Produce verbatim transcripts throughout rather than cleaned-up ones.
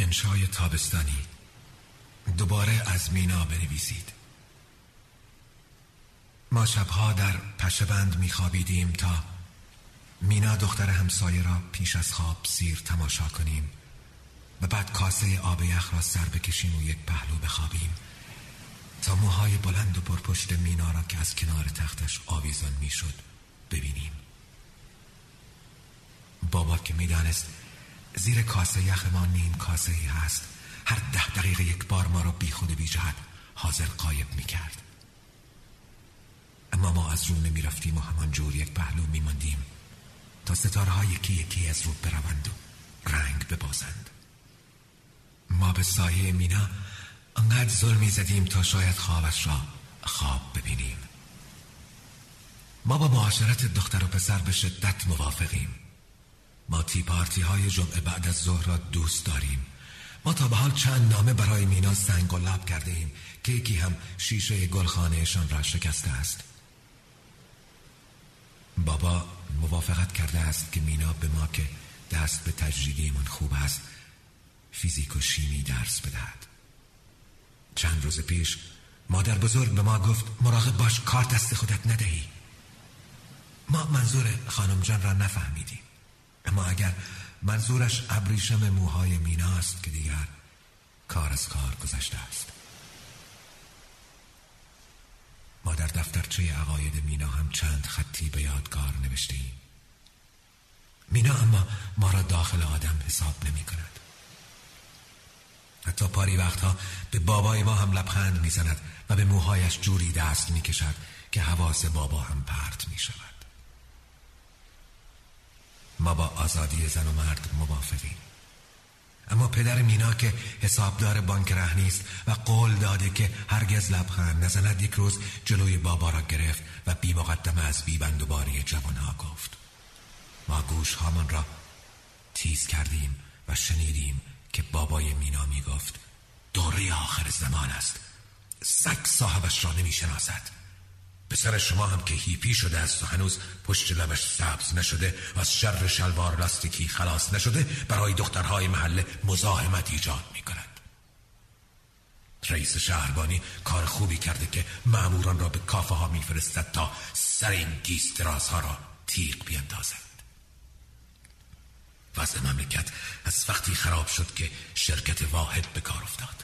انشای تابستانی دوباره از مینا بنویسید. ما شبها در پشه‌بند میخوابیدیم تا مینا دختر همسایه را پیش از خواب سیر تماشا کنیم و بعد کاسه آب یخ را سر بکشیم و یک پهلو بخوابیم تا موهای بلند و پرپشت مینا را که از کنار تختش آویزان میشد ببینیم. بابا که میدانست زیر کاسه یخ ما نیم کاسه ای هست، هر ده دقیقه یک بار ما را بی خود و بی جهت حاضر غایب میکرد. اما ما از رو نمی رفتیم و همان جور یک پهلو می ماندیم تا ستاره ها یکی یکی از رو بروند و رنگ ببازند. ما به سایه مینا انقدر ظلمی زدیم تا شاید خوابش را خواب ببینیم. ما با معاشرت دختر و پسر به شدت موافقیم. ما تی پارتی های جمعه بعد از ظهر را دوست داریم. ما تا به حال چند نامه برای مینا سنگ و لب کرده ایم که یکی هم شیشه گلخانهشان را شکسته است. بابا موافقت کرده است که مینا به ما که دست به تجربی من خوب است فیزیک و شیمی درس بدهد. چند روز پیش مادر بزرگ به ما گفت مراقب باش کار دست خودت ندهی. ما منظور خانم جان را نفهمیدیم، اما اگر منظورش ابریشم موهای مینا است که دیگر کار از کار گذشته است. ما در دفترچه عقاید مینا هم چند خطی به یادگار نوشتیم. مینا اما ما را داخل آدم حساب نمی کند. حتی پاری وقتها به بابای ما هم لبخند می زند و به موهایش جوری دست می کشد که حواس بابا هم پرت می شود. ما با آزادی زن و مرد موافقیم، اما پدر مینا که حسابدار بانک رهنی است و قول داده که هرگز لبخند نزند، یک روز جلوی بابا را گرفت و بی مقدمه از بی بند و باری جوانها گفت. ما گوش هامان را تیز کردیم و شنیدیم که بابای مینا می گفت دوره آخر زمان است، سگ صاحبش را نمی شناسد. پسر شما هم که هیپی شده است و هنوز پشت لبش سبز نشده و از شر شلوار لاستیکی خلاص نشده برای دخترهای محله مزاحمت ایجاد می کند. رئیس شهربانی کار خوبی کرده که ماموران را به کافه ها می فرستد تا سر این گیسترازها را تیغ بیندازند. وضع مملکت از وقتی خراب شد که شرکت واحد به کار افتاد.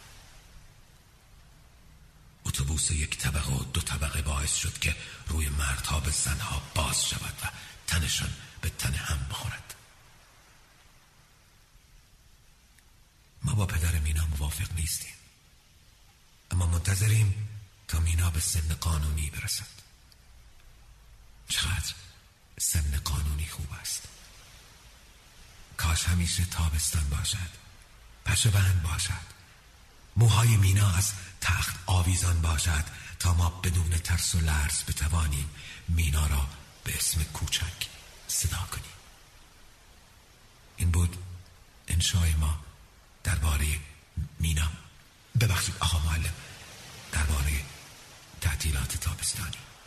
اتوبوس یک طبقه و دو طبقه باعث شد که روی مردها به زنها باز شود و تنشان به تن هم بخورد. ما با پدر مینا موافق نیستیم، اما منتظریم تا مینا به سن قانونی برسد. چقدر سن قانونی خوب است. کاش همیشه تابستان باشد، پشه‌بند باشد، موهای مینا از تخت آویزان باشد تا ما بدون ترس و لرز بتوانیم مینا را به اسم کوچک صدا کنیم. این بود انشای ما درباره مینا، ببخشید آقا معلم، درباره تعطیلات تابستانی.